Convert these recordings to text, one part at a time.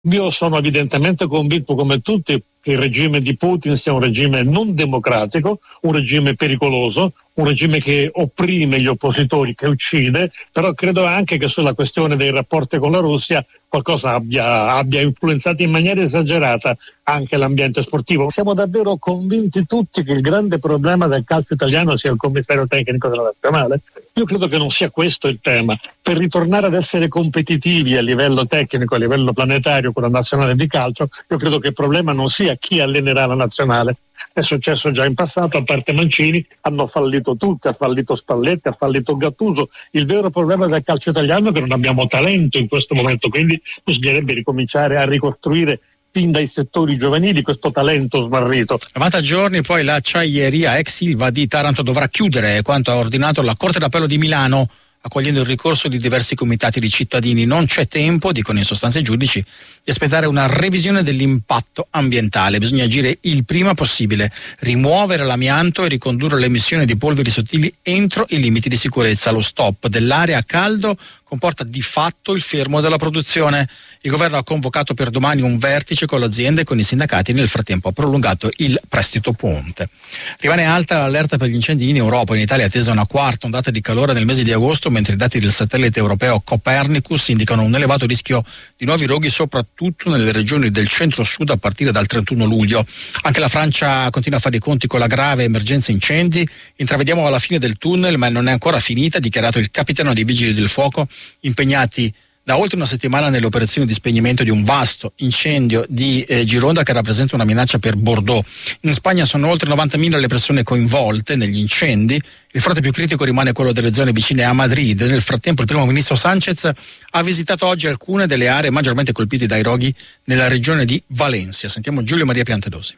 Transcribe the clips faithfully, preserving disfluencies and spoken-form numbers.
Io sono evidentemente convinto, come tutti, che il regime di Putin sia un regime non democratico, un regime pericoloso, un regime che opprime gli oppositori, che uccide, però credo anche che sulla questione dei rapporti con la Russia qualcosa abbia, abbia influenzato in maniera esagerata anche l'ambiente sportivo. Siamo davvero convinti tutti che il grande problema del calcio italiano sia il commissario tecnico della nazionale? Io credo che non sia questo il tema. Per ritornare ad essere competitivi a livello tecnico, a livello planetario con la nazionale di calcio, io credo che il problema non sia chi allenerà la nazionale. È successo già in passato, a parte Mancini, hanno fallito tutti, ha fallito Spalletti, ha fallito Gattuso. Il vero problema del calcio italiano è che non abbiamo talento in questo momento, quindi bisognerebbe ricominciare a ricostruire fin dai settori giovanili questo talento smarrito. novanta giorni poi l'acciaieria ex Ilva di Taranto dovrà chiudere, quanto ha ordinato la Corte d'Appello di Milano, accogliendo il ricorso di diversi comitati di cittadini. Non c'è tempo, dicono in sostanza i giudici, di aspettare una revisione dell'impatto ambientale. Bisogna agire il prima possibile, rimuovere l'amianto e ricondurre l'emissione di polveri sottili entro i limiti di sicurezza. Lo stop dell'area a caldo comporta di fatto il fermo della produzione. Il governo ha convocato per domani un vertice con l'azienda e con i sindacati, nel frattempo ha prolungato il prestito ponte. Rimane alta l'allerta per gli incendi in Europa. In Italia è attesa una quarta ondata di calore nel mese di agosto, mentre i dati del satellite europeo Copernicus indicano un elevato rischio di nuovi roghi soprattutto nelle regioni del centro-sud a partire dal trentuno luglio. Anche la Francia continua a fare i conti con la grave emergenza incendi. Intravediamo alla fine del tunnel, ma non è ancora finita, ha dichiarato il capitano dei vigili del fuoco, impegnati da oltre una settimana nelle operazioni di spegnimento di un vasto incendio di eh, Gironda che rappresenta una minaccia per Bordeaux. In Spagna sono oltre novantamila le persone coinvolte negli incendi. Il fronte più critico rimane quello delle zone vicine a Madrid. Nel frattempo il primo ministro Sánchez ha visitato oggi alcune delle aree maggiormente colpite dai roghi nella regione di Valencia. Sentiamo Giulio Maria Piantedosi.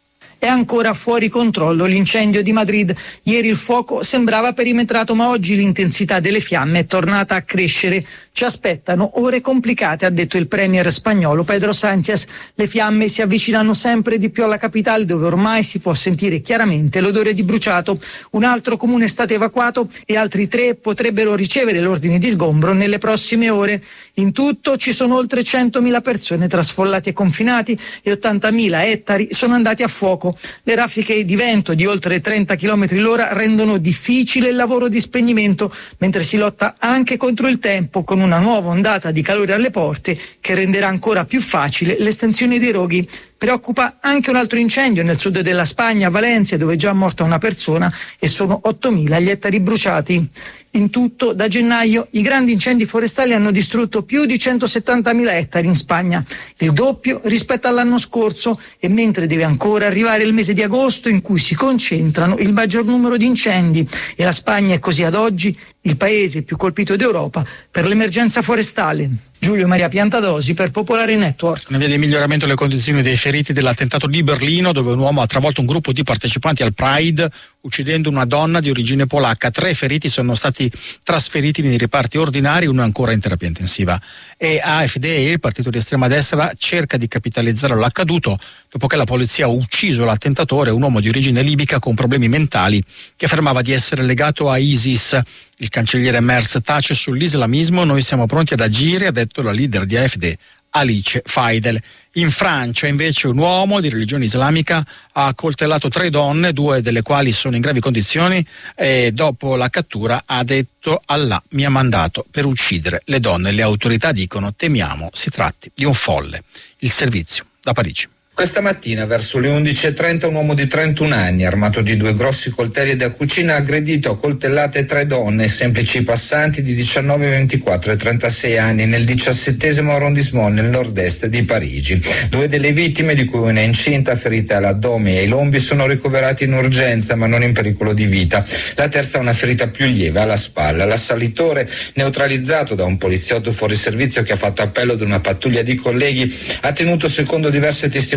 È ancora fuori controllo l'incendio di Madrid. Ieri il fuoco sembrava perimetrato, ma oggi l'intensità delle fiamme è tornata a crescere. Ci aspettano ore complicate, ha detto il premier spagnolo Pedro Sánchez. Le fiamme si avvicinano sempre di più alla capitale, dove ormai si può sentire chiaramente l'odore di bruciato. Un altro comune è stato evacuato e altri tre potrebbero ricevere l'ordine di sgombro nelle prossime ore. In tutto ci sono oltre centomila persone tra sfollati e confinati e ottantamila ettari sono andati a fuoco. Le raffiche di vento di oltre trenta chilometri l'ora rendono difficile il lavoro di spegnimento, mentre si lotta anche contro il tempo con una nuova ondata di calore alle porte che renderà ancora più facile l'estensione dei roghi. Preoccupa anche un altro incendio nel sud della Spagna, a Valencia, dove è già morta una persona e sono ottomila gli ettari bruciati. In tutto, da gennaio, i grandi incendi forestali hanno distrutto più di centosettantamila ettari in Spagna, il doppio rispetto all'anno scorso, e mentre deve ancora arrivare il mese di agosto in cui si concentrano il maggior numero di incendi, e la Spagna è così ad oggi il paese più colpito d'Europa per l'emergenza forestale. Giulio Maria Piantadosi per Popolare Network. In via di miglioramento le condizioni dei feriti dell'attentato di Berlino, dove un uomo ha travolto un gruppo di partecipanti al Pride, uccidendo una donna di origine polacca. Tre feriti sono stati trasferiti nei reparti ordinari, uno è ancora in terapia intensiva. E A F D, il partito di estrema destra, cerca di capitalizzare l'accaduto dopo che la polizia ha ucciso l'attentatore, un uomo di origine libica con problemi mentali, che affermava di essere legato a ISIS. Il cancelliere Merz tace sull'islamismo, noi siamo pronti ad agire, ha detto la leader di A F D, Alice Faidel. In Francia invece un uomo di religione islamica ha accoltellato tre donne, due delle quali sono in gravi condizioni, e dopo la cattura ha detto: Allah mi ha mandato per uccidere le donne. Le autorità dicono: temiamo si tratti di un folle. Il servizio da Parigi. Questa mattina, verso le undici e trenta, un uomo di trentuno anni, armato di due grossi coltelli da cucina, ha aggredito a coltellate tre donne, semplici passanti di diciannove, ventiquattro e trentasei anni, nel diciassettesimo arrondissement nel nord-est di Parigi. Due delle vittime, di cui una incinta, ferite all'addome e ai lombi, sono ricoverati in urgenza, ma non in pericolo di vita. La terza ha una ferita più lieve alla spalla. L'assalitore, neutralizzato da un poliziotto fuori servizio che ha fatto appello ad una pattuglia di colleghi, ha tenuto, secondo diverse testimonianze,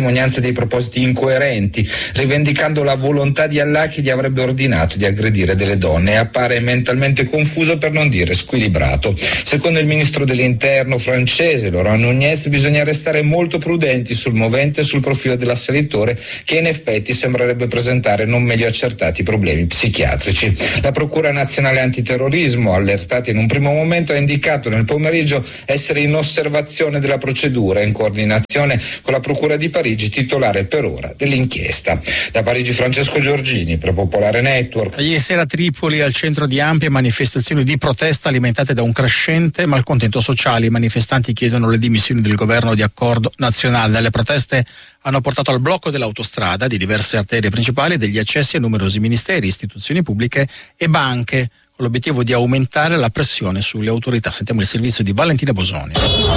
testimonianza dei propositi incoerenti, rivendicando la volontà di Allah che gli avrebbe ordinato di aggredire delle donne, e appare mentalmente confuso, per non dire squilibrato. Secondo il ministro dell'interno francese Laurent Nunez, bisogna restare molto prudenti sul movente e sul profilo dell'assalitore, che in effetti sembrerebbe presentare non meglio accertati problemi psichiatrici. La Procura Nazionale Antiterrorismo, allertata in un primo momento, ha indicato nel pomeriggio essere in osservazione della procedura, in coordinazione con la Procura di Parigi, titolare per ora dell'inchiesta. Da Parigi Francesco Giorgini per Popolare Network. Ieri sera a Tripoli, al centro di ampie manifestazioni di protesta alimentate da un crescente malcontento sociale. I manifestanti chiedono le dimissioni del governo di accordo nazionale. Le proteste hanno portato al blocco dell'autostrada, di diverse arterie principali e degli accessi a numerosi ministeri, istituzioni pubbliche e banche, con l'obiettivo di aumentare la pressione sulle autorità. Sentiamo il servizio di Valentina Bosoni.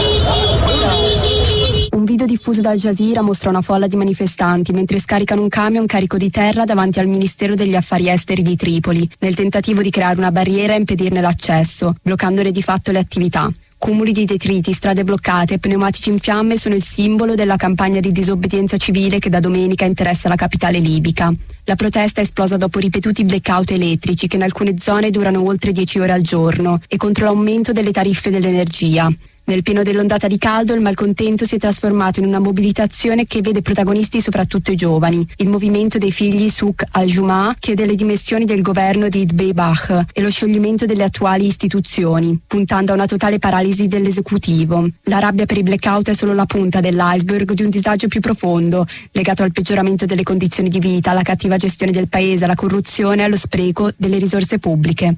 Un video diffuso da Al Jazeera mostra una folla di manifestanti mentre scaricano un camion carico di terra davanti al Ministero degli Affari Esteri di Tripoli, nel tentativo di creare una barriera e impedirne l'accesso, bloccandone di fatto le attività. Cumuli di detriti, strade bloccate e pneumatici in fiamme sono il simbolo della campagna di disobbedienza civile che da domenica interessa la capitale libica. La protesta è esplosa dopo ripetuti blackout elettrici che in alcune zone durano oltre dieci ore al giorno e contro l'aumento delle tariffe dell'energia. Nel pieno dell'ondata di caldo il malcontento si è trasformato in una mobilitazione che vede protagonisti soprattutto i giovani. Il movimento dei figli Souk al-Juma chiede le dimissioni del governo di Dbeibah e lo scioglimento delle attuali istituzioni, puntando a una totale paralisi dell'esecutivo. La rabbia per i blackout è solo la punta dell'iceberg di un disagio più profondo, legato al peggioramento delle condizioni di vita, alla cattiva gestione del paese, alla corruzione e allo spreco delle risorse pubbliche.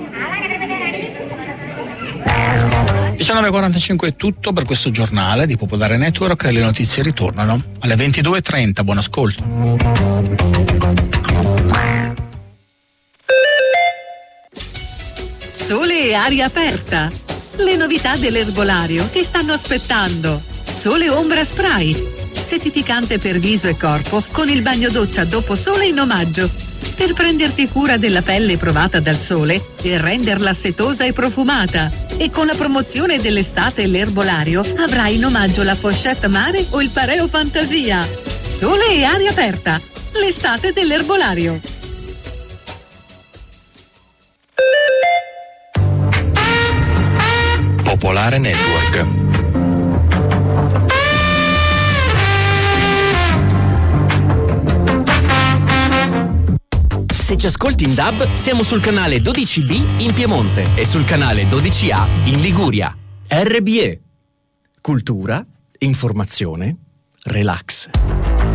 diciannove e quarantacinque è tutto per questo giornale di Popolare Network. Le notizie ritornano alle ventidue e trenta. Buon ascolto. Sole e aria aperta. Le novità dell'erbolario ti stanno aspettando. Sole Ombra Spray, settificante per viso e corpo con il bagno doccia dopo sole in omaggio, per prenderti cura della pelle provata dal sole e renderla setosa e profumata. E con la promozione dell'estate l'erbolario avrai in omaggio la pochette mare o il pareo fantasia. Sole e aria aperta, l'estate dell'erbolario. Popolare Network. Se ci ascolti in D A B, siamo sul canale dodici B in Piemonte e sul canale dodici A in Liguria. R B E. Cultura, informazione, relax.